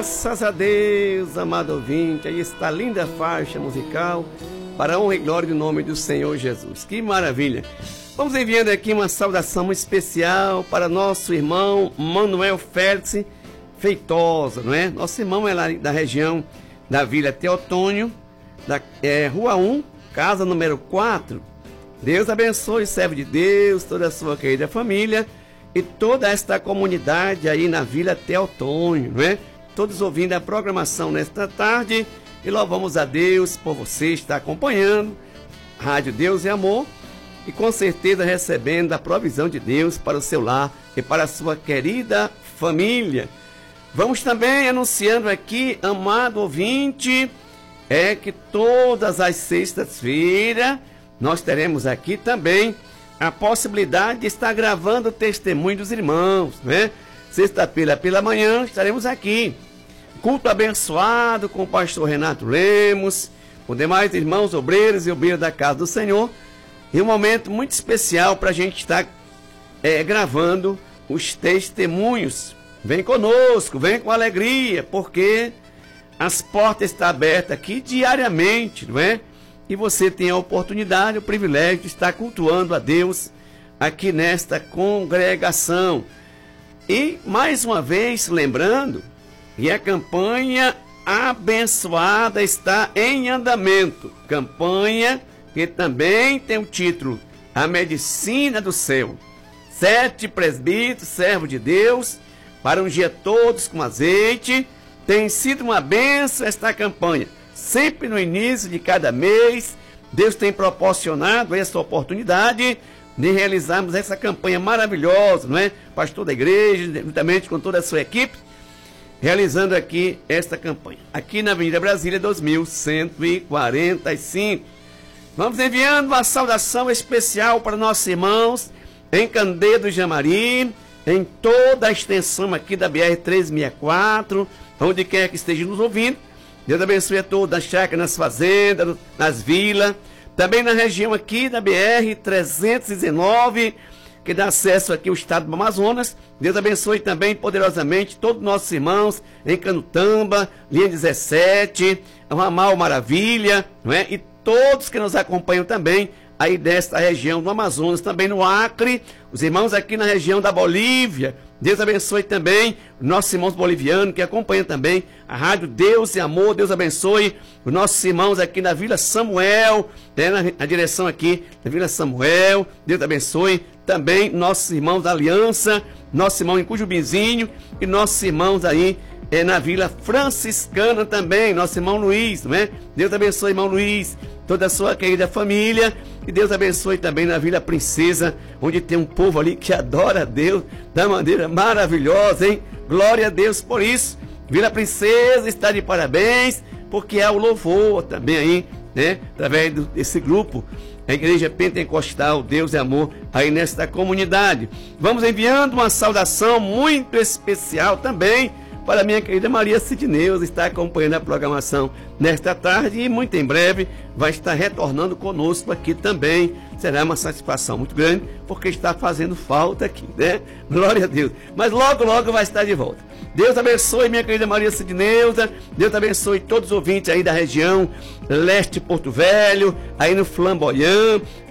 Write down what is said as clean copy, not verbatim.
Graças a Deus, amado ouvinte, aí está a linda faixa musical para a honra e glória do nome do Senhor Jesus. Que maravilha! Vamos enviando aqui uma saudação especial para nosso irmão Manuel Félix Feitosa, não é? Nosso irmão é lá da região da Vila Teotônio, da Rua 1, casa número 4. Deus abençoe, servo de Deus, toda a sua querida família e toda esta comunidade aí na Vila Teotônio, não é? Todos ouvindo a programação nesta tarde e louvamos a Deus por você estar acompanhando Rádio Deus e Amor e com certeza recebendo a provisão de Deus para o seu lar e para a sua querida família. Vamos também anunciando aqui, amado ouvinte, que todas as sextas-feiras nós teremos aqui também a possibilidade de estar gravando o testemunho dos irmãos, né? Sexta-feira pela manhã estaremos aqui. Culto abençoado com o pastor Renato Lemos, com demais irmãos obreiros e obreiras da casa do Senhor. E um momento muito especial para a gente estar gravando os testemunhos. Vem conosco, vem com alegria, porque as portas estão abertas aqui diariamente, não é? E você tem a oportunidade, o privilégio de estar cultuando a Deus aqui nesta congregação. E mais uma vez lembrando que a campanha abençoada está em andamento. Campanha que também tem o título A Medicina do Céu. 7 presbíteros, servos de Deus, para ungir todos com azeite. Tem sido uma bênção esta campanha. Sempre no início de cada mês, Deus tem proporcionado essa oportunidade de realizarmos essa campanha maravilhosa, não é? Pastor da igreja, juntamente com toda a sua equipe, realizando aqui esta campanha. Aqui na Avenida Brasília, 2145. Vamos enviando uma saudação especial para nossos irmãos em Candeia do Jamari, em toda a extensão aqui da BR-364, onde quer que esteja nos ouvindo. Deus abençoe a todos, nas chácaras, nas fazendas, nas vilas. Também na região aqui da BR-319, que dá acesso aqui ao estado do Amazonas. Deus abençoe também poderosamente todos os nossos irmãos em Canutamba, linha 17, Ramal Maravilha, não é? E todos que nos acompanham também aí desta região do Amazonas, também no Acre, os irmãos aqui na região da Bolívia. Deus abençoe também os nossos irmãos bolivianos que acompanham também a Rádio Deus e Amor. Deus abençoe os nossos irmãos aqui na Vila Samuel, na direção aqui da Vila Samuel. Deus abençoe também nossos irmãos da Aliança, nosso irmão em Cujubizinho e nossos irmãos aí na Vila Franciscana também, nosso irmão Luiz, não é? Deus abençoe, irmão Luiz, toda a sua querida família. E Deus abençoe também na Vila Princesa, onde tem um povo ali que adora a Deus da maneira maravilhosa, hein? Glória a Deus por isso. Vila Princesa está de parabéns, porque há o louvor também aí, né? Através desse grupo, a Igreja Pentecostal Deus e Amor, aí nesta comunidade. Vamos enviando uma saudação muito especial também para a minha querida Maria Sidneuza, está acompanhando a programação nesta tarde e muito em breve vai estar retornando conosco aqui também. Será uma satisfação muito grande, porque está fazendo falta aqui, né? Glória a Deus. Mas logo, logo vai estar de volta. Deus abençoe minha querida Maria Sidneuza, Deus abençoe todos os ouvintes aí da região leste Porto Velho, aí no Flamboyant,